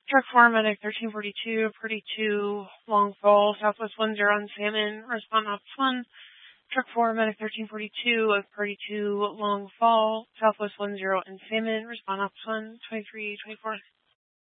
Truck 4, Medic 1342, Purdy 2, Long Fall, Southwest 10 on Salmon, respond Ops 1. Truck 4, Medic 1342 of Purdy 2, Long Fall, Southwest 10 in Salmon, respond Ops 1, 2324.